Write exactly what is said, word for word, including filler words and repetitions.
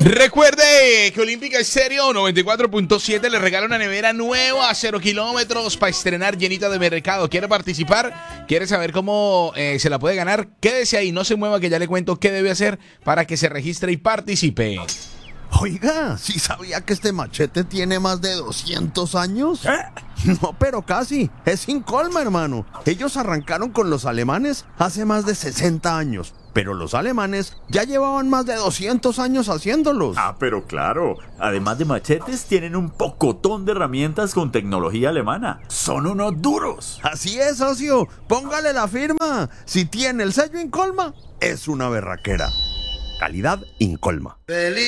Recuerde que Olímpica Estéreo noventa y cuatro punto siete le regala una nevera nueva a cero kilómetros para estrenar llenita de mercado. ¿Quiere participar? ¿Quiere saber cómo eh, se la puede ganar? Quédese ahí, no se mueva que ya le cuento qué debe hacer para que se registre y participe. Oiga, ¿sí sabía que este machete tiene más de doscientos años? ¿Eh? No, pero casi. Es Incolma, hermano. Ellos arrancaron con los alemanes hace más de sesenta años. Pero los alemanes ya llevaban más de doscientos años haciéndolos. Ah, pero claro. Además de machetes, tienen un pocotón de herramientas con tecnología alemana. Son unos duros. Así es, socio. Póngale la firma. Si tiene el sello Incolma, es una berraquera. Calidad Incolma.